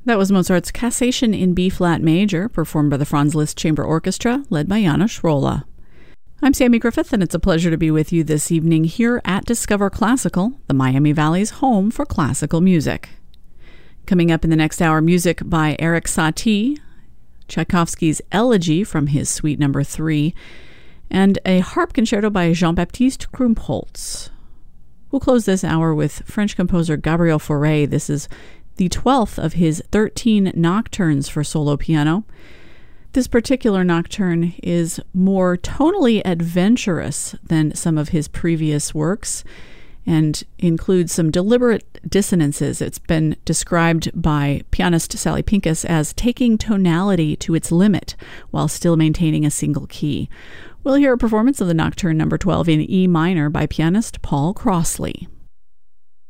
That was Mozart's Cassation in B-flat major, performed by the Franz Liszt Chamber Orchestra, led by János Róla. I'm Sammy Griffith, and it's a pleasure to be with you this evening here at Discover Classical, the Miami Valley's home for classical music. Coming up in the next hour, music by Erik Satie, Tchaikovsky's Elegy from his Suite No. 3, and a harp concerto by Jean-Baptiste Krumpholz. We'll close this hour with French composer Gabriel Fauré. This is the 12th of his 13 nocturnes for solo piano. This particular nocturne is more tonally adventurous than some of his previous works and includes some deliberate dissonances. It's been described by pianist Sally Pincus as taking tonality to its limit while still maintaining a single key. We'll hear a performance of the Nocturne No. 12 in E minor by pianist Paul Crossley.